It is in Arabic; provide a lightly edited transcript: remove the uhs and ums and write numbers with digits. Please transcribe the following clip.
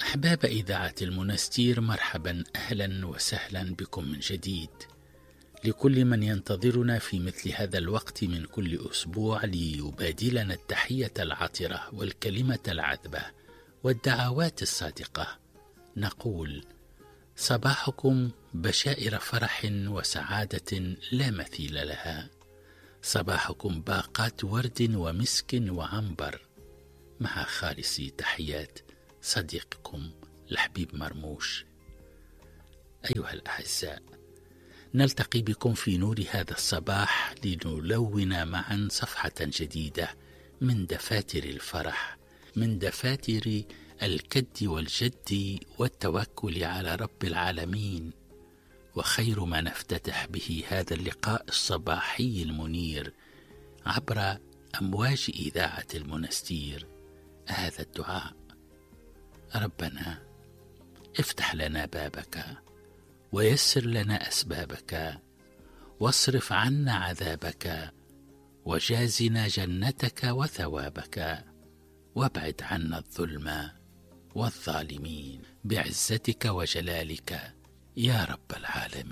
أحباب إذاعة المنستير، مرحبا، أهلا وسهلا بكم من جديد. لكل من ينتظرنا في مثل هذا الوقت من كل أسبوع ليبادلنا التحية العطرة والكلمة العذبة والدعوات الصادقة، نقول صباحكم بشائر فرح وسعادة لا مثيل لها. صباحكم باقات ورد ومسك وعنبر، مع خالص تحيات صديقكم الحبيب مرموش. أيها الأعزاء، نلتقي بكم في نور هذا الصباح لنلون معا صفحة جديدة من دفاتر الفرح، من دفاتر الكد والجد والتوكل على رب العالمين. وخير ما نفتتح به هذا اللقاء الصباحي المنير عبر أمواج إذاعة المنستير هذا الدعاء: ربنا افتح لنا بابك ويسر لنا أسبابك، واصرف عنا عذابك، وجازنا جنتك وثوابك، وابعد عنا الظلم والظالمين بعزتك وجلالك يا رب العالمين.